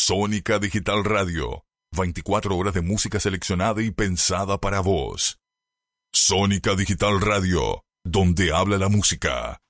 Sónica Digital Radio. 24 horas de música seleccionada y pensada para vos. Sónica Digital Radio, donde habla la música.